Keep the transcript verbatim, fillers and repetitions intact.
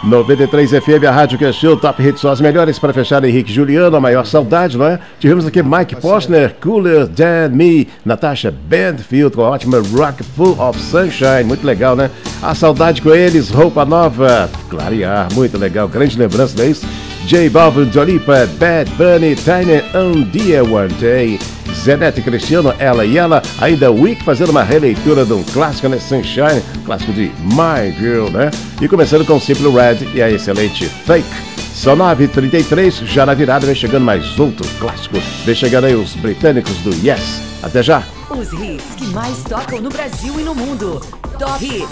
noventa e três F M, a rádio que achou, Top Hits são as melhores para fechar. Henrique e Juliano, a maior saudade, não é? Tivemos aqui Mike Posner, Cooler Than Me, Natasha Bedingfield com a ótima Rock Full of Sunshine, muito legal, né? A saudade com eles, Roupa Nova, Clarear, muito legal, grande lembrança, não é isso? J Balvin, Dua Lipa, Bad Bunny, Tiny, Um Dia, One Day, Zenete Cristiano, Ela e Ela, ainda Week fazendo uma releitura de um clássico, né? Sunshine, clássico de My Girl, né? E começando com Simple Red e a excelente Fake. São nove e trinta e três, já na virada vem chegando mais outro clássico. Vem chegando aí os britânicos do Yes. Até já! Os hits que mais tocam no Brasil e no mundo. Top Hits